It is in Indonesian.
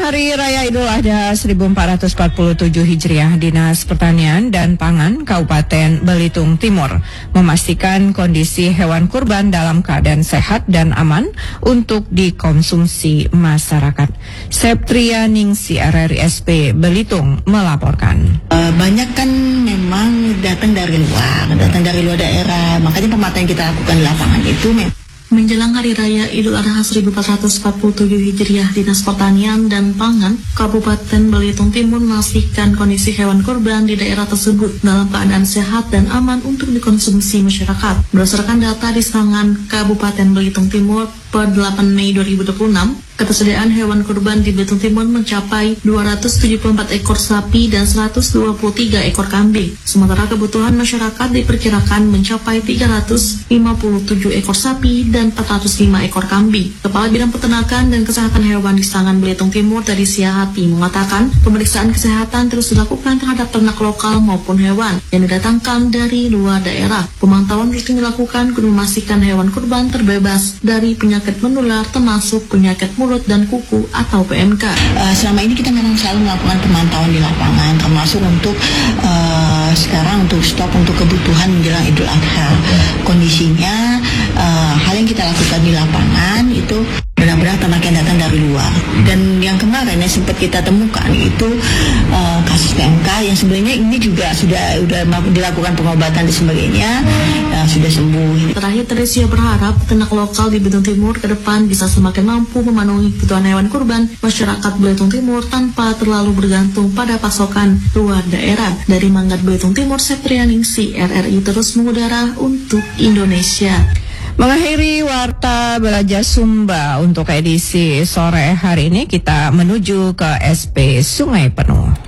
Hari Raya Idul Adha 1447 Hijriah, Dinas Pertanian dan Pangan Kabupaten Belitung Timur memastikan kondisi hewan kurban dalam keadaan sehat dan aman untuk dikonsumsi masyarakat. Septria Ningsi, RRI SP Belitung melaporkan. Banyak kan memang datang dari luar daerah, makanya pemetaan kita lakukan di lapangan itu Menjelang Hari Raya Idul Adha 1447 Hijriah, Dinas Pertanian dan Pangan Kabupaten Belitung Timur memastikan kondisi hewan kurban di daerah tersebut dalam keadaan sehat dan aman untuk dikonsumsi masyarakat. Berdasarkan data di Sangan Kabupaten Belitung Timur per 8 Mei 2026, ketersediaan hewan kurban di Belitung Timur mencapai 274 ekor sapi dan 123 ekor kambing. Sementara kebutuhan masyarakat diperkirakan mencapai 357 ekor sapi dan 405 ekor kambing. Kepala Bidang Peternakan dan Kesehatan Hewan di Sangan Belitung Timur, Teddy Siahati, mengatakan pemeriksaan kesehatan terus dilakukan terhadap ternak lokal maupun hewan yang didatangkan dari luar daerah. Pemantauan rutin dilakukan guna memastikan hewan kurban terbebas dari penyakit menular termasuk penyakit mulut dan kuku atau PMK. Selama ini kita memang selalu melakukan pemantauan di lapangan, termasuk untuk sekarang untuk stok untuk kebutuhan menjelang Idul Adha. Kondisinya hal yang kita lakukan di lapangan itu benar-benar ternak yang datang dari luar. Dan yang kemarin yang sempat kita temukan itu kasus PMK yang sebenarnya ini juga sudah dilakukan pengobatan dan sebagainya, sudah sembuh. Terakhir, Teresia berharap ternak lokal di Belitung Timur ke depan bisa semakin mampu memenuhi kebutuhan hewan kurban masyarakat Belitung Timur tanpa terlalu bergantung pada pasokan luar daerah. Dari Manggat Belitung Timur, Septria Ningsi, RRI terus mengudara untuk Indonesia. Mengakhiri Warta Belajar Sumba untuk edisi sore hari ini, kita menuju ke SP Sungai Penuh.